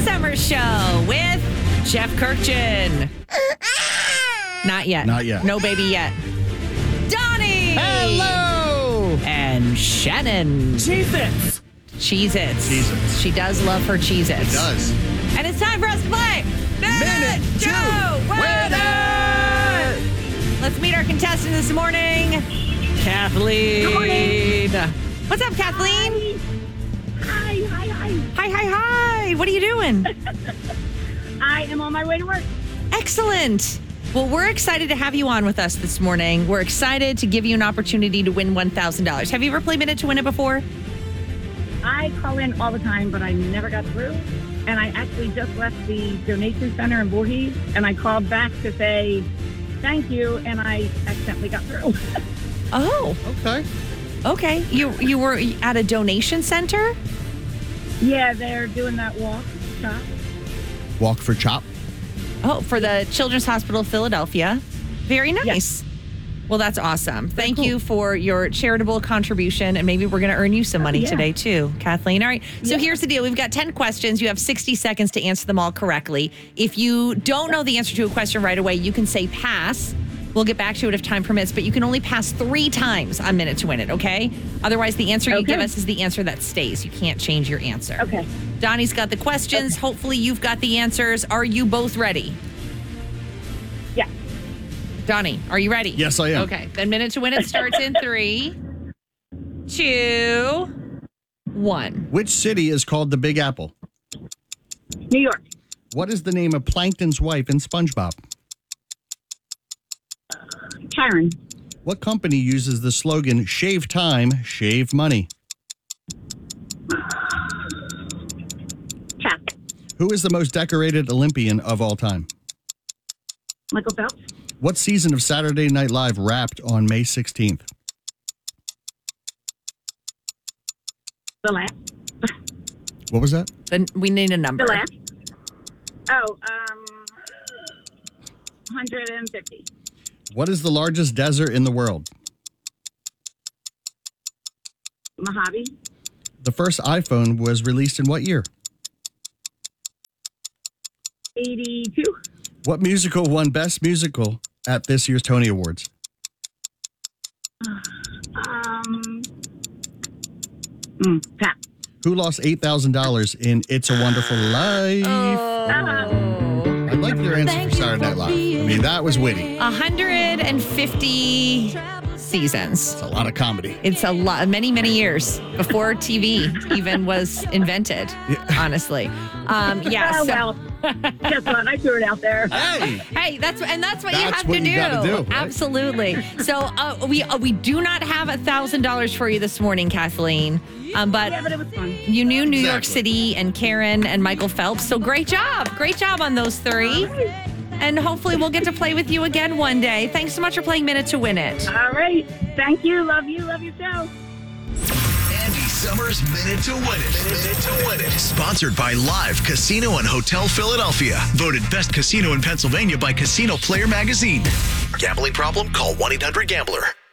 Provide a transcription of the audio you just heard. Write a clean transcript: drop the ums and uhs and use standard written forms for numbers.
Summers Show with Jeff Kirkjian. Not yet. Not yet. No baby yet. Donnie. Hello. And Shannon. Cheez-Its. Cheez-Its. Cheez-Its. She does love her Cheez-Its. It does. And it's time for us to play Minute to Win It! Let's meet our contestant this morning, Kathleen. What's up, Kathleen? Hi. Hi. What are you doing? I am on my way to work. Excellent. Well, we're excited to have you on with us this morning. We're excited to give you an opportunity to win $1,000. Have you ever played Minute to Win It before? I call in all the time, but I never got through. And I actually just left the donation center in Voorhees, and I called back to say thank you, and I accidentally got through. Oh, okay. You were at a donation center? Yeah, they're doing that shop. Walk for chop. Oh, for the Children's Hospital of Philadelphia. Very nice. Yes. Well, that's awesome. Thank you for your charitable contribution, and maybe we're going to earn you some money today too, Kathleen. All right, so here's the deal. We've got 10 questions. You have 60 seconds to answer them all correctly. If you don't know the answer to a question right away, you can say pass. We'll get back to it if time permits, but you can only pass 3 times on Minute to Win It, okay? Otherwise, the answer you give us is the answer that stays. You can't change your answer. Okay. Donnie's got the questions. Okay. Hopefully, you've got the answers. Are you both ready? Yeah. Donnie, are you ready? Yes, I am. Okay, then Minute to Win It starts in 3, 2, 1. Which city is called the Big Apple? New York. What is the name of Plankton's wife in SpongeBob? Karen. What company uses the slogan, shave time, shave money? Cap. Who is the most decorated Olympian of all time? Michael Phelps. What season of Saturday Night Live wrapped on May 16th? The last. What was that? Then we need a number. The last. Oh, 150. What is the largest desert in the world? Mojave. The first iPhone was released in what year? 82. What musical won Best Musical at this year's Tony Awards? Pat. Who lost $8,000 in It's a Wonderful Life? I like your answer for Saturday Night Live. I mean, that was witty. 150 seasons. It's a lot of comedy. It's a lot, many years before TV even was invented, honestly. Well, guess what? I threw it out there. Hey, that's what you That's have what to do. you gotta do, right? Absolutely. So we do not have $1,000 for you this morning, Kathleen. But Yeah, but it was fun. you knew New York Exactly. City and Karen and Michael Phelps. So great job on those 3. And hopefully we'll get to play with you again one day. Thanks so much for playing Minute to Win It. All right. Thank you. Love you. Love your show. Andy Summers Minute to Win It. Minute to Win It. Sponsored by Live Casino and Hotel Philadelphia. Voted best casino in Pennsylvania by Casino Player Magazine. Gambling problem? Call 1-800-GAMBLER.